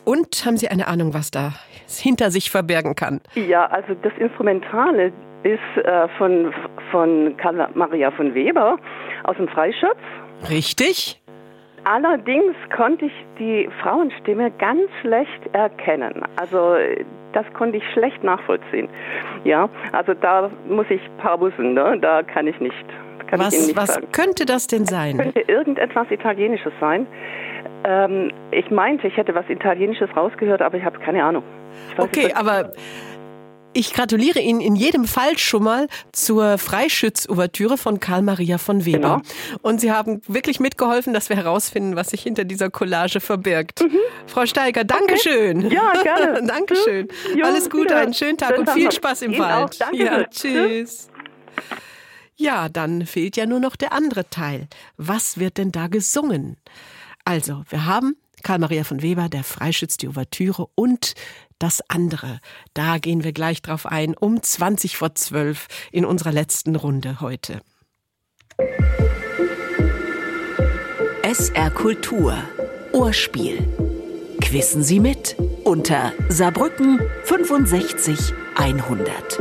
Und haben Sie eine Ahnung, was da hinter sich verbergen kann? Ja, also das Instrumentale ist von Carl Maria von Weber aus dem Freischütz. Richtig. Allerdings konnte ich die Frauenstimme ganz schlecht erkennen. Also das konnte ich schlecht nachvollziehen. Ja, also da muss ich pausen, ne? Da kann ich nicht. Was könnte das denn sein? Könnte irgendetwas Italienisches sein. Ich meinte, ich hätte was Italienisches rausgehört, aber ich habe keine Ahnung. Okay, aber ich gratuliere Ihnen in jedem Fall schon mal zur Freischütz-Ouvertüre von Carl Maria von Weber. Genau. Und Sie haben wirklich mitgeholfen, dass wir herausfinden, was sich hinter dieser Collage verbirgt. Frau Steiger, Dankeschön. Okay. Ja, gerne. Dankeschön. Jo, alles Gute, einen schönen Tag und viel Spaß im Ihnen Wald. auch. Danke. Ja, tschüss. Ja, dann fehlt ja nur noch der andere Teil. Was wird denn da gesungen? Also, wir haben Carl Maria von Weber, der Freischütz, die Ouvertüre und das andere. Da gehen wir gleich drauf ein, um 11:20 in unserer letzten Runde heute. SR Kultur. Ohrspiel. Quissen Sie mit unter Saarbrücken 65 100.